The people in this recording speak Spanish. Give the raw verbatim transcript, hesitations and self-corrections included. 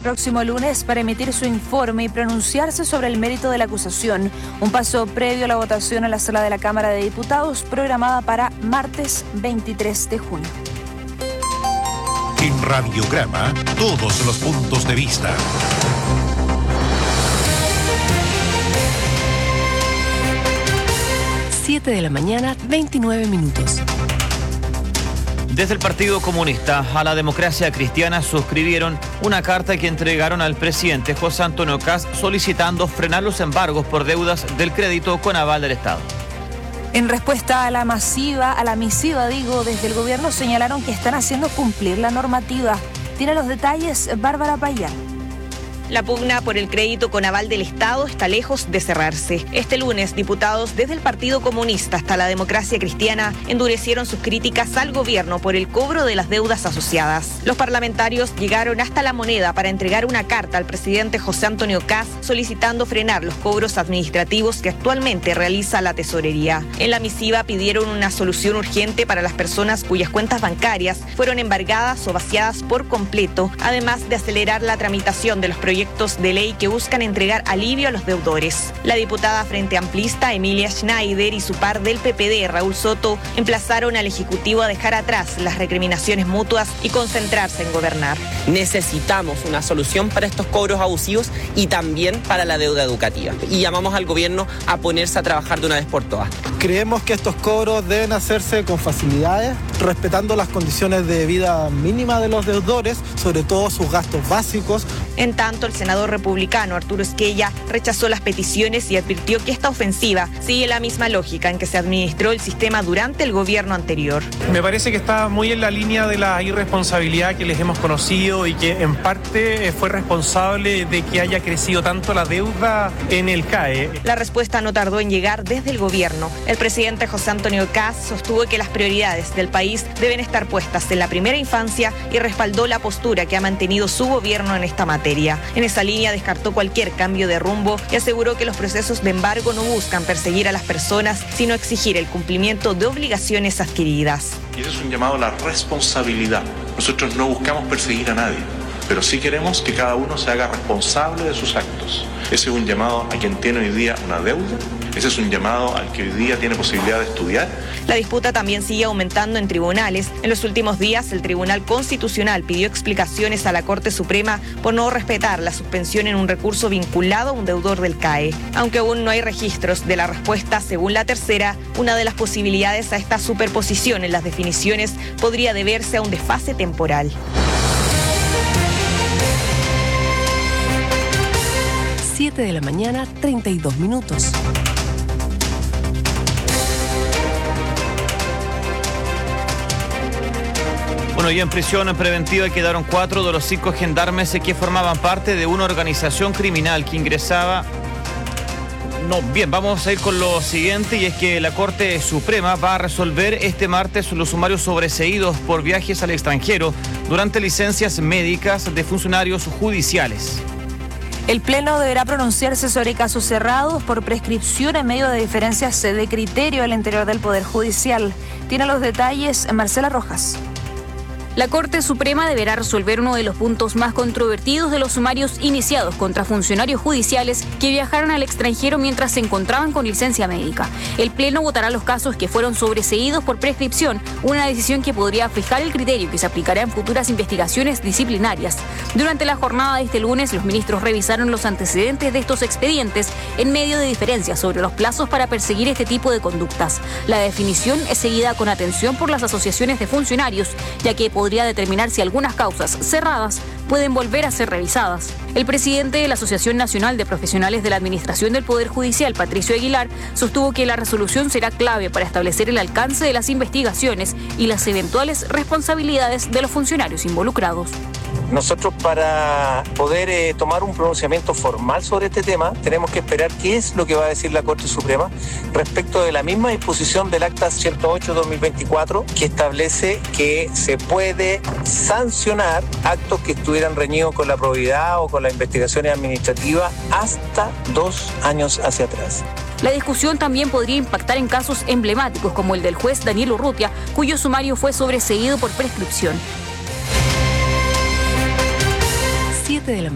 próximo lunes para emitir su informe y pronunciarse sobre el mérito de la acusación. Un paso previo a la votación en la sala de la Cámara de Diputados, programada para martes veintitrés de junio. En Radiograma, todos los puntos de vista. siete de la mañana, veintinueve minutos. Desde el Partido Comunista a la Democracia Cristiana suscribieron una carta que entregaron al presidente José Antonio Kast solicitando frenar los embargos por deudas del crédito con aval del Estado. En respuesta a la masiva, a la misiva, digo, desde el gobierno señalaron que están haciendo cumplir la normativa. Tiene los detalles Bárbara Payán. La pugna por el crédito con aval del Estado está lejos de cerrarse. Este lunes, diputados desde el Partido Comunista hasta la Democracia Cristiana endurecieron sus críticas al gobierno por el cobro de las deudas asociadas. Los parlamentarios llegaron hasta La Moneda para entregar una carta al presidente José Antonio Kast solicitando frenar los cobros administrativos que actualmente realiza la tesorería. En la misiva pidieron una solución urgente para las personas cuyas cuentas bancarias fueron embargadas o vaciadas por completo, además de acelerar la tramitación de los proyectos proyectos de ley que buscan entregar alivio a los deudores. La diputada Frente Amplista Emilia Schneider y su par del P P D, Raúl Soto, emplazaron al Ejecutivo a dejar atrás las recriminaciones mutuas y concentrarse en gobernar. Necesitamos una solución para estos cobros abusivos y también para la deuda educativa. Y llamamos al gobierno a ponerse a trabajar de una vez por todas. Creemos que estos cobros deben hacerse con facilidades, respetando las condiciones de vida mínima de los deudores, sobre todo sus gastos básicos. En tanto, el senador republicano Arturo Esquella rechazó las peticiones y advirtió que esta ofensiva sigue la misma lógica en que se administró el sistema durante el gobierno anterior. Me parece que está muy en la línea de la irresponsabilidad que les hemos conocido y que en parte fue responsable de que haya crecido tanto la deuda en el C A E. La respuesta no tardó en llegar desde el gobierno. El presidente José Antonio Kast sostuvo que las prioridades del país deben estar puestas en la primera infancia y respaldó la postura que ha mantenido su gobierno en esta materia. En esa línea descartó cualquier cambio de rumbo y aseguró que los procesos de embargo no buscan perseguir a las personas, sino exigir el cumplimiento de obligaciones adquiridas. Y eso es un llamado a la responsabilidad. Nosotros no buscamos perseguir a nadie, pero sí queremos que cada uno se haga responsable de sus actos. Ese es un llamado a quien tiene hoy día una deuda. Ese es un llamado al que hoy día tiene posibilidad de estudiar. La disputa también sigue aumentando en tribunales. En los últimos días, el Tribunal Constitucional pidió explicaciones a la Corte Suprema por no respetar la suspensión en un recurso vinculado a un deudor del C A E. Aunque aún no hay registros de la respuesta, según la tercera, una de las posibilidades a esta superposición en las definiciones podría deberse a un desfase temporal. siete de la mañana, treinta y dos minutos. Bueno, y en prisión preventiva quedaron cuatro de los cinco gendarmes que formaban parte de una organización criminal que ingresaba... No, bien, vamos a ir con lo siguiente, y es que la Corte Suprema va a resolver este martes los sumarios sobreseídos por viajes al extranjero durante licencias médicas de funcionarios judiciales. El Pleno deberá pronunciarse sobre casos cerrados por prescripción en medio de diferencias de criterio al interior del Poder Judicial. Tiene los detalles Marcela Rojas. La Corte Suprema deberá resolver uno de los puntos más controvertidos de los sumarios iniciados contra funcionarios judiciales que viajaron al extranjero mientras se encontraban con licencia médica. El Pleno votará los casos que fueron sobreseídos por prescripción, una decisión que podría fijar el criterio que se aplicará en futuras investigaciones disciplinarias. Durante la jornada de este lunes, los ministros revisaron los antecedentes de estos expedientes en medio de diferencias sobre los plazos para perseguir este tipo de conductas. La definición es seguida con atención por las asociaciones de funcionarios, ya que podría podría determinar si algunas causas cerradas pueden volver a ser revisadas. El presidente de la Asociación Nacional de Profesionales de la Administración del Poder Judicial, Patricio Aguilar, sostuvo que la resolución será clave para establecer el alcance de las investigaciones y las eventuales responsabilidades de los funcionarios involucrados. Nosotros, para poder eh, tomar un pronunciamiento formal sobre este tema, tenemos que esperar qué es lo que va a decir la Corte Suprema respecto de la misma disposición del Acta ciento ocho barra dos mil veinticuatro, que establece que se puede sancionar actos que estuvieran reñidos con la probidad o con las investigaciones administrativas hasta dos años hacia atrás. La discusión también podría impactar en casos emblemáticos como el del juez Daniel Urrutia, cuyo sumario fue sobreseído por prescripción. siete de la